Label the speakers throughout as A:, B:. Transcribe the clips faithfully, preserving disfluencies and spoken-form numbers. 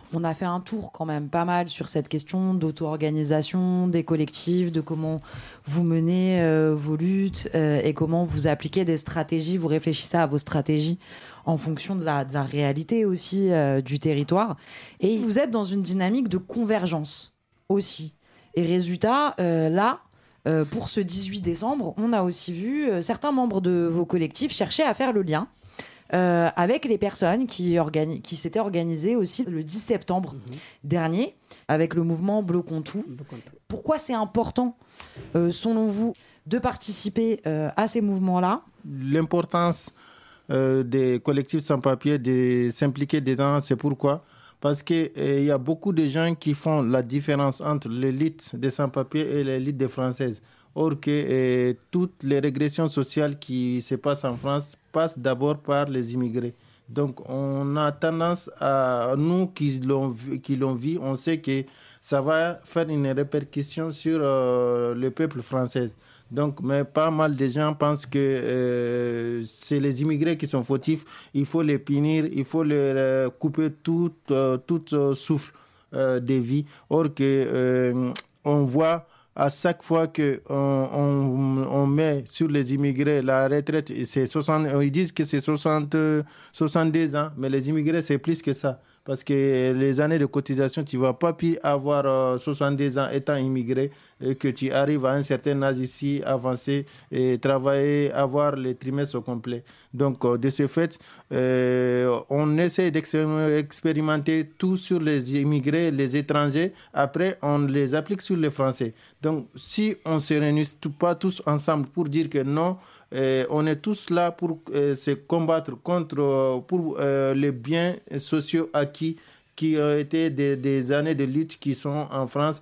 A: On a fait un tour quand même pas mal sur cette question d'auto-organisation des collectifs, de comment vous menez euh, vos luttes euh, et comment vous appliquez des stratégies, vous réfléchissez à vos stratégies en fonction de la, de la réalité aussi euh, du territoire. Et vous êtes dans une dynamique de convergence aussi. Et résultat, euh, là, euh, pour ce dix-huit décembre, on a aussi vu euh, certains membres de vos collectifs chercher à faire le lien Euh, avec les personnes qui, organi- qui s'étaient organisées aussi le dix septembre mmh. dernier, avec le mouvement Bloquons tout. Pourquoi c'est important, euh, selon vous, de participer euh, à ces mouvements-là ?
B: L'importance euh, des collectifs sans-papiers de s'impliquer dedans, c'est pourquoi ? Parce qu'il euh, y a beaucoup de gens qui font la différence entre l'élite des sans-papiers et l'élite des Françaises. Or que euh, toutes les régressions sociales qui se passent en France passent d'abord par les immigrés. Donc on a tendance à, nous qui l'ont, qui l'ont vu, on sait que ça va faire une répercussion sur euh, le peuple français. Donc, mais pas mal de gens pensent que euh, c'est les immigrés qui sont fautifs, il faut les punir, il faut leur euh, couper tout, euh, tout euh, souffle euh, de vie. Or que euh, on voit à chaque fois qu'on on, on met sur les immigrés la retraite, c'est soixante, ils disent que c'est soixante, soixante-deux ans, mais les immigrés, c'est plus que ça. Parce que les années de cotisation, tu ne vas pas pu avoir euh, soixante-deux ans étant immigré et que tu arrives à un certain âge ici, avancer et travailler, avoir les trimestres au complet. Donc, euh, de ce fait, euh, on essaie d'expérimenter tout sur les immigrés, les étrangers. Après, on les applique sur les Français. Donc, si on ne se réunit pas tous ensemble pour dire que non, Euh, on est tous là pour euh, se combattre contre euh, pour euh, les biens sociaux acquis qui ont été des, des années de lutte qui sont en France.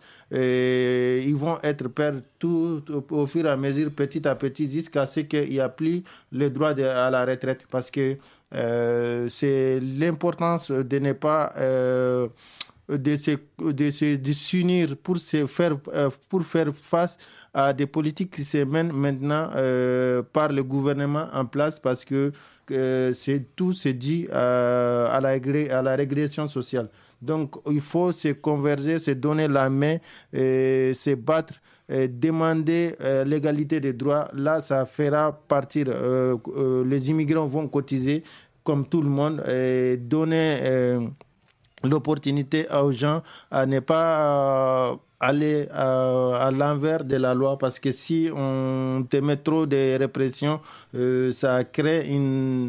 B: Euh, ils vont être perdus tout au, au fur et à mesure, petit à petit, jusqu'à ce qu'il n'y a plus le droit de, à la retraite. Parce que euh, c'est l'importance de ne pas euh, de se, de se de s'unir pour se faire euh, pour faire face à des politiques qui se mènent maintenant euh, par le gouvernement en place, parce que euh, c'est, tout se dit euh, à, la, à la régression sociale. Donc, il faut se converger, se donner la main, et se battre, et demander euh, l'égalité des droits. Là, ça fera partir. Euh, euh, les immigrants vont cotiser comme tout le monde et donner euh, l'opportunité aux gens à ne pas euh, aller à, à l'envers de la loi, parce que si on te met trop de répression, euh, ça crée une,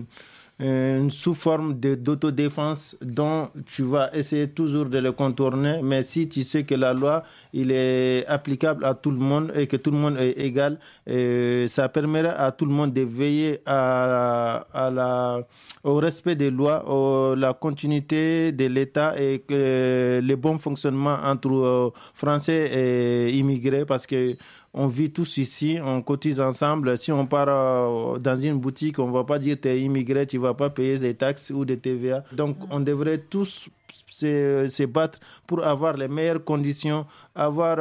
B: une sous-forme de, d'autodéfense dont tu vas essayer toujours de le contourner. Mais si tu sais que la loi, il est applicable à tout le monde et que tout le monde est égal, euh, ça permettra à tout le monde de veiller à, à la, au respect des lois, à la continuité de l'État et que le bon fonctionnement entre euh, Français et immigrés, parce que on vit tous ici, on cotise ensemble. Si on part euh, dans une boutique, on ne va pas dire tu es immigré, tu ne vas pas payer des taxes ou des T V A. Donc, on devrait tous se, se battre pour avoir les meilleures conditions, avoir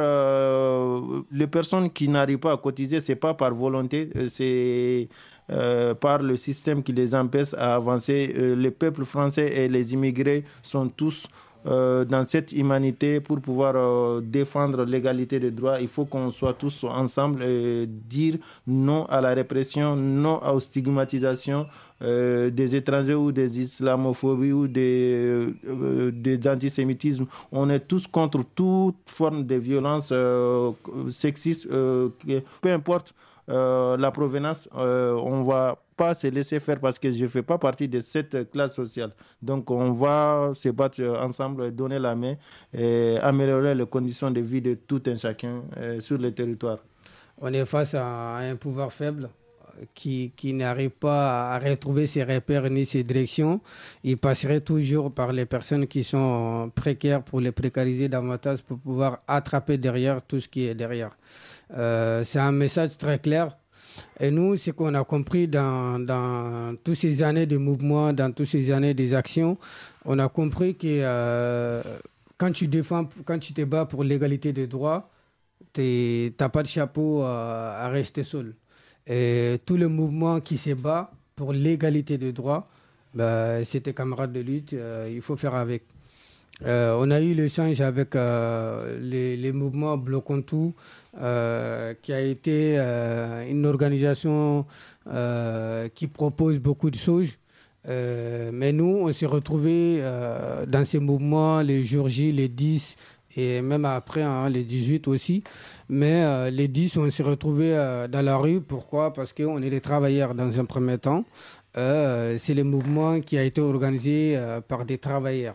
B: euh, les personnes qui n'arrivent pas à cotiser, ce n'est pas par volonté, c'est euh, par le système qui les empêche à avancer. Euh, le peuple français et les immigrés sont tous Euh, dans cette humanité pour pouvoir euh, défendre l'égalité des droits. Il faut qu'on soit tous ensemble et dire non à la répression, non aux stigmatisations euh, des étrangers ou des islamophobies ou des, euh, des antisémitismes. On est tous contre toute forme de violence euh, sexiste, euh, peu importe euh, la provenance, euh, on va pas se laisser faire, parce que je ne fais pas partie de cette classe sociale. Donc on va se battre ensemble, donner la main et améliorer les conditions de vie de tout un chacun euh, sur le territoire.
C: On est face à un pouvoir faible qui, qui n'arrive pas à retrouver ses repères ni ses directions. Il passerait toujours par les personnes qui sont précaires pour les précariser davantage, pour pouvoir attraper derrière tout ce qui est derrière. Euh, c'est un message très clair. Et nous, ce qu'on a compris dans, dans toutes ces années de mouvement, dans toutes ces années des actions, on a compris que euh, quand tu défends, quand tu te bats pour l'égalité des droits, tu n'as pas de chapeau à, à rester seul. Et tout le mouvement qui se bat pour l'égalité des droits, bah, c'est tes camarades de lutte, euh, il faut faire avec. Euh, on a eu l'échange avec euh, les, les mouvements Bloquons Tout, euh, qui a été euh, une organisation euh, qui propose beaucoup de choses. Euh, mais nous, on s'est retrouvés euh, dans ces mouvements les jours J, les dix et même après, hein, les dix-huit aussi. Mais euh, les dix, on s'est retrouvés euh, dans la rue. Pourquoi? Parce qu'on est des travailleurs dans un premier temps. Euh, c'est le mouvement qui a été organisé euh, par des travailleurs.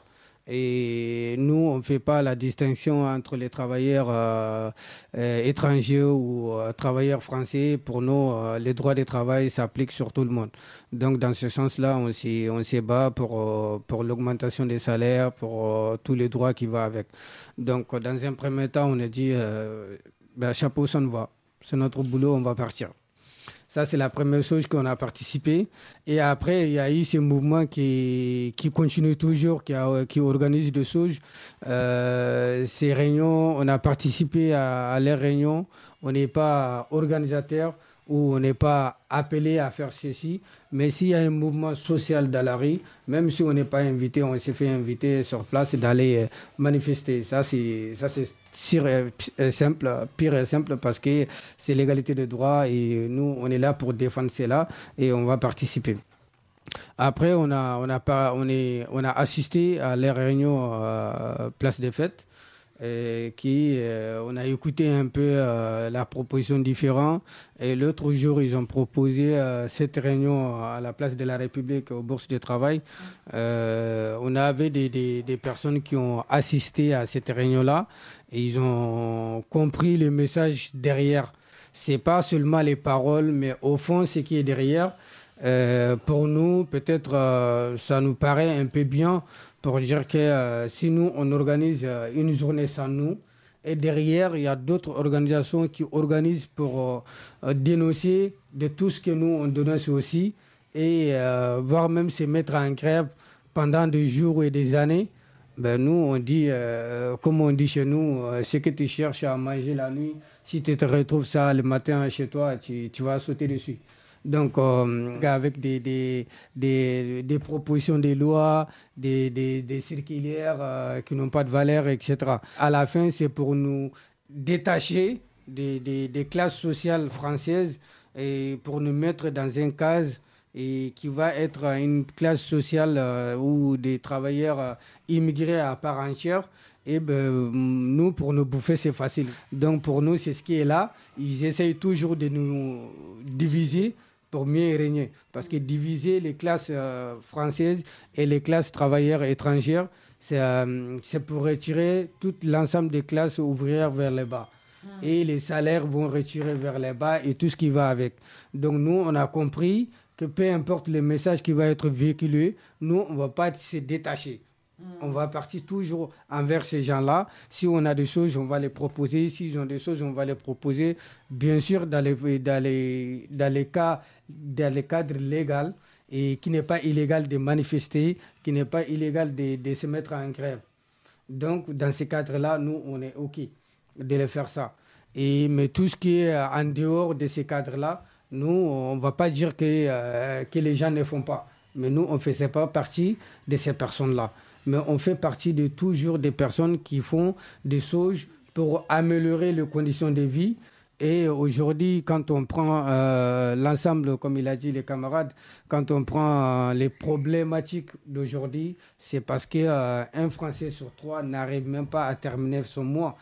C: Et nous, on ne fait pas la distinction entre les travailleurs euh, euh, étrangers ou euh, travailleurs français. Pour nous, euh, les droits de travail s'appliquent sur tout le monde. Donc, dans ce sens-là, on s'y, on s'y bat pour, euh, pour l'augmentation des salaires, pour euh, tous les droits qui vont avec. Donc, dans un premier temps, on a dit, euh, ben, chapeau, ça nous va. C'est notre boulot, on va partir. Ça, c'est la première chose qu'on a participé. Et après, il y a eu ce mouvement qui, qui continue toujours, qui, a, qui organise des choses. Euh, ces réunions, on a participé à, à leurs réunions. On n'est pas organisateur ou on n'est pas appelé à faire ceci. Mais s'il y a un mouvement social dans la rue, même si on n'est pas invité, on s'est fait inviter sur place d'aller manifester. Ça, c'est, ça, c'est simple, pire et simple, parce que c'est l'égalité de droit et nous, on est là pour défendre cela et on va participer. Après, on a, on a, pas, on est, on a assisté à les réunions euh, Place des Fêtes. Et qui, euh, on a écouté un peu euh, la proposition différente. Et l'autre jour, ils ont proposé euh, cette réunion à la place de la République aux bourses de travail. Euh, on avait des, des, des personnes qui ont assisté à cette réunion-là et ils ont compris le message derrière. C'est pas seulement les paroles, mais au fond, ce qui est derrière. Euh, pour nous, peut-être, euh, ça nous paraît un peu bien pour dire que euh, si nous, on organise euh, une journée sans nous, et derrière, il y a d'autres organisations qui organisent pour euh, dénoncer de tout ce que nous, on dénonce aussi, et euh, voire même se mettre en grève pendant des jours et des années. Ben, nous, on dit, euh, comme on dit chez nous, euh, ce que tu cherches à manger la nuit, si tu te retrouves ça le matin chez toi, tu, tu vas sauter dessus. Donc, euh, avec des, des, des, des propositions de loi, des, des, des circulaires euh, qui n'ont pas de valeur, et cetera. À la fin, c'est pour nous détacher des, des, des classes sociales françaises et pour nous mettre dans un case et qui va être une classe sociale euh, ou des travailleurs euh, immigrés à part entière. Et ben, nous, pour nous bouffer, c'est facile. Donc, pour nous, c'est ce qui est là. Ils essayent toujours de nous diviser pour mieux régner. Parce que diviser les classes euh, françaises et les classes travailleurs étrangères, c'est, euh, c'est pour retirer tout l'ensemble des classes ouvrières vers le bas. Mmh. Et les salaires vont retirer vers le bas et tout ce qui va avec. Donc nous, on a compris que peu importe le message qui va être véhiculé, nous, on ne va pas se détacher. On va partir toujours envers ces gens-là. Si on a des choses, on va les proposer. S'ils ont des choses, on va les proposer. Bien sûr, dans les, dans les, dans les cas, dans les cadres légaux et qui n'est pas illégal de manifester, qui n'est pas illégal de, de se mettre en grève. Donc, dans ces cadres-là, nous, on est OK de les faire ça. Et, mais tout ce qui est en dehors de ces cadres-là, nous, on ne va pas dire que, euh, que les gens ne font pas. Mais nous, on ne faisait pas partie de ces personnes-là. Mais on fait partie de toujours des personnes qui font des choses pour améliorer les conditions de vie. Et aujourd'hui, quand on prend euh, l'ensemble, comme il a dit les camarades, quand on prend euh, les problématiques d'aujourd'hui, c'est parce qu'un euh, Français sur trois n'arrive même pas à terminer son mois.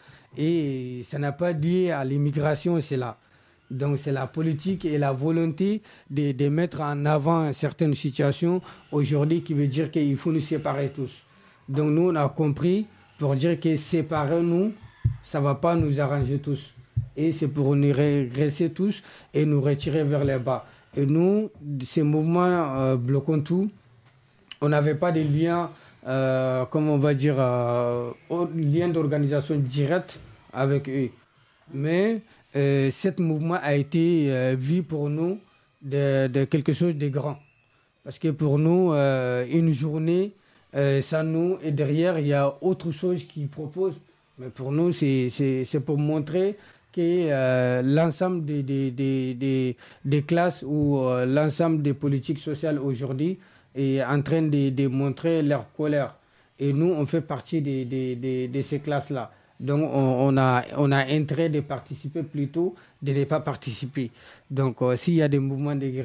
C: Et ça n'a pas lié à l'immigration, c'est là. Donc c'est la politique et la volonté de, de mettre en avant certaines situations aujourd'hui qui veut dire qu'il faut nous séparer tous. Donc nous, on a compris pour dire que séparer-nous, ça ne va pas nous arranger tous. Et c'est pour nous régresser tous et nous retirer vers les bas. Et nous, ces mouvements euh, Bloquons Tout, on n'avait pas de lien, euh, comment on va dire, euh, lien d'organisation direct avec eux. Mais euh, ce mouvement a été euh, vu pour nous de, de quelque chose de grand. Parce que pour nous, euh, une journée, Euh, sans nous, et derrière, il y a autre chose qu'ils proposent. Mais pour nous, c'est, c'est, c'est pour montrer que euh, l'ensemble des, des, des, des, des classes ou euh, l'ensemble des politiques sociales aujourd'hui est en train de, de montrer leur colère. Et nous, on fait partie de, de, de, de ces classes-là. Donc, on, on, a, on a intérêt de participer plutôt de ne pas participer. Donc, euh, s'il y a des mouvements de